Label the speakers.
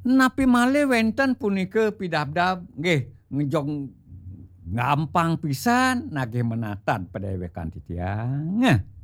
Speaker 1: Napi malih wenten punika pidabdab nggih ngejong gampang pisan nagih menatan padewekan titiang.